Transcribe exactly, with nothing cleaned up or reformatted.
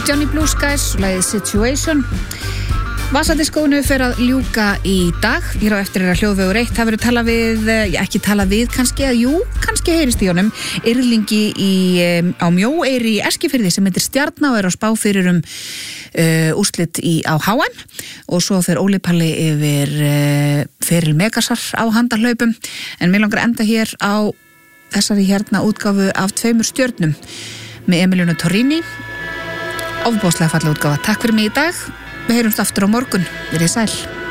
Johnny Blue Skies og lagið Situation. Vasadiskónu fer að ljúka í dag. Hér á eftir er að hljóðvegur eitt. Það verður talað við, já, ekki talað við kannski, að jú, kannski heyrist í honum, yrlingi í, á Mjóeyri í Eskifirði sem heitir Stjarná og er á spá fyrir um uh, úrslit í, á H M og svo fer Óli Palli yfir uh, feril Megasar á handahlaupum. En mér langar enda hér á þessari hérna útgáfu af tveimur stjörnum með Emiliano Torrini. Ofboðslega falleg útgáfa. Takk fyrir mig í dag. Við heyrumst aftur á morgun. Verið sæl.